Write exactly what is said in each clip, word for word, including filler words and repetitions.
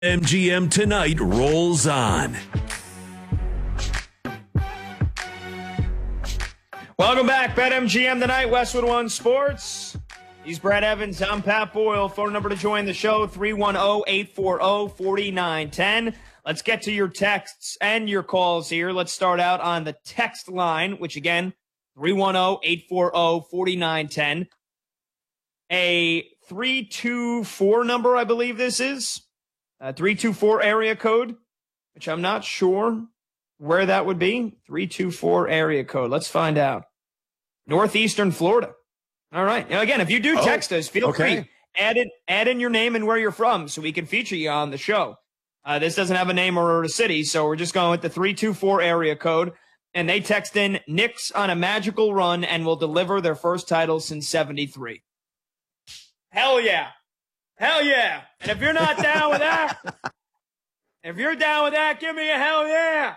M G M Tonight rolls on. Welcome back, BetMGM Tonight, Westwood One Sports. He's Brad Evans. I'm Pat Boyle. Phone number to join the show, three one zero, eight four zero, four nine one zero. Let's get to your texts and your calls here. Let's start out on the text line, which again, three one zero, eight four zero, four nine one zero. A three two four number, I believe this is. Uh, three two four area code, which I'm not sure where that would be. three two four area code. Let's find out. Northeastern Florida. All right. Now, again, if you do text oh, us, feel okay. free. Add in, add in your name and where you're from so we can feature you on the show. Uh, this doesn't have a name or a city, so we're just going with the three two four area code. And they text in Knicks on a magical run and will deliver their first title since seventy-three. Hell yeah. Hell yeah. And if you're not down with that, if you're down with that, give me a hell yeah.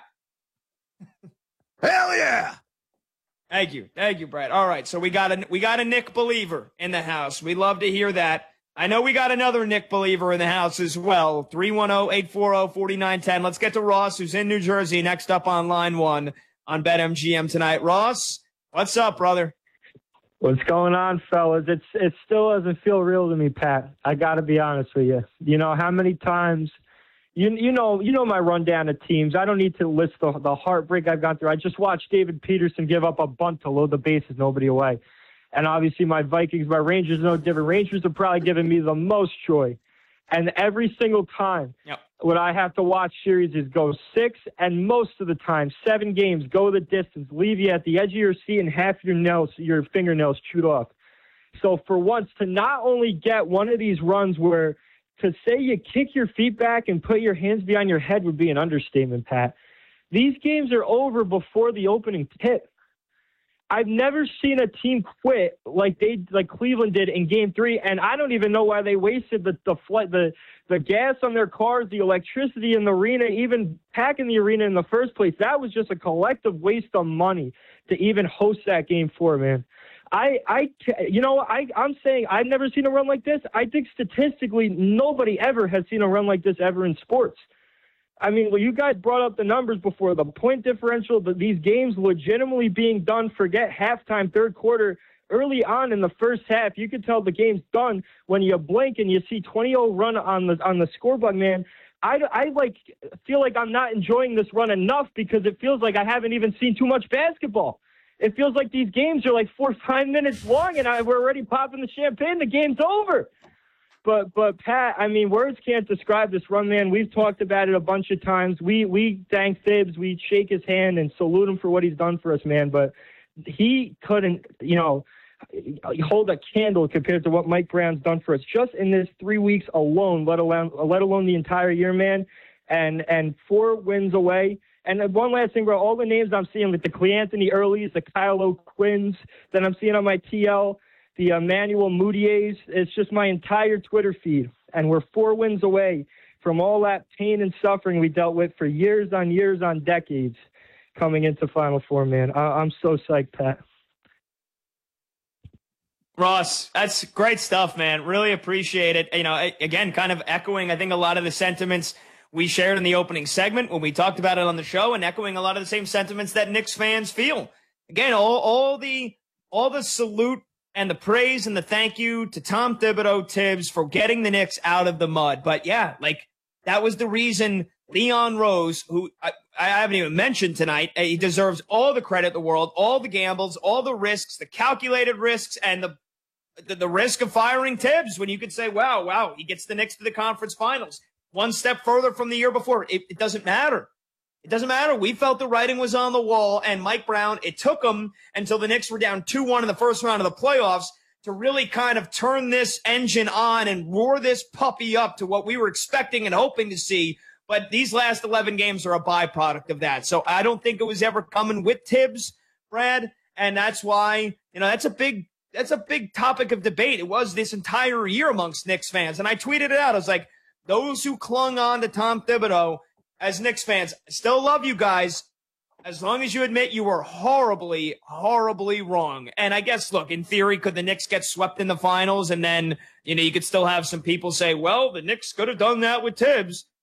Hell yeah. Thank you. Thank you, Brad. All right. So we got a, we got a Nick believer in the house. We love to hear that. I know we got another Nick believer in the house as well. three one zero, eight four zero, four nine one zero. Let's get to Ross, who's in New Jersey, next up on line one on BetMGM Tonight. Ross, what's up, brother? What's going on, fellas? It's it still doesn't feel real to me, Pat. I got to be honest with you. You know how many times, you you know you know my rundown of teams. I don't need to list the the heartbreak I've gone through. I just watched David Peterson give up a bunt to load the bases, nobody away, and obviously my Vikings, my Rangers, no different. Rangers are probably giving me the most joy, and every single time, yep. what I have to watch series is go six, and most of the time, seven games, go the distance, leave you at the edge of your seat and half your nails, your fingernails chewed off. So for once, to not only get one of these runs where to say you kick your feet back and put your hands behind your head would be an understatement, Pat. These games are over before the opening tip. I've never seen a team quit like they like Cleveland did in Game Three, and I don't even know why they wasted the the flight, the the gas on their cars, the electricity in the arena, even packing the arena in the first place. That was just a collective waste of money to even host that Game Four, man. I I you know I I'm saying I've never seen a run like this. I think statistically nobody ever has seen a run like this ever in sports. I mean, well, you guys brought up the numbers before, the point differential, the, these games legitimately being done, forget halftime, third quarter, early on in the first half. You could tell the game's done when you blink and you see twenty oh run on the on the scoreboard, man. I, I like feel like I'm not enjoying this run enough because it feels like I haven't even seen too much basketball. It feels like these games are like four or five minutes long and I, we're already popping the champagne. The game's over. But, but Pat, I mean, words can't describe this run, man. We've talked about it a bunch of times. We we thank Thibs. We shake his hand and salute him for what he's done for us, man. But he couldn't, you know, hold a candle compared to what Mike Brown's done for us just in this three weeks alone, let alone let alone the entire year, man. And and four wins away. And one last thing, bro, all the names I'm seeing, like the Cleanthony Earlys, the Kyle O'Quinns that I'm seeing on my T L, the Emmanuel Moutiers, it's just my entire Twitter feed. And we're four wins away from all that pain and suffering we dealt with for years on years on decades coming into Final Four, man. I- I'm so psyched, Pat. Ross, that's great stuff, man. Really appreciate it. You know, again, kind of echoing, I think, a lot of the sentiments we shared in the opening segment when we talked about it on the show, and echoing a lot of the same sentiments that Knicks fans feel. Again, all, all the all the salute and the praise and the thank you to Tom Thibodeau, Tibbs, for getting the Knicks out of the mud. But yeah, like that was the reason Leon Rose, who I, I haven't even mentioned tonight, he deserves all the credit in the world, all the gambles, all the risks, the calculated risks, and the the, the risk of firing Tibbs when you could say, wow, wow, he gets the Knicks to the conference finals. One step further from the year before. It, it doesn't matter. It doesn't matter. We felt the writing was on the wall, and Mike Brown, it took him until the Knicks were down two one in the first round of the playoffs to really kind of turn this engine on and roar this puppy up to what we were expecting and hoping to see. But these last eleven games are a byproduct of that. So I don't think it was ever coming with Tibbs, Brad, and that's why, you know, that's a big that's a big topic of debate. It was this entire year amongst Knicks fans, and I tweeted it out. I was like, those who clung on to Tom Thibodeau as Knicks fans, I still love you guys, As long as you admit you were horribly, horribly wrong. And I guess, look, in theory, could the Knicks get swept in the finals? And then, you know, you could still have some people say, well, the Knicks could have done that with Tibbs.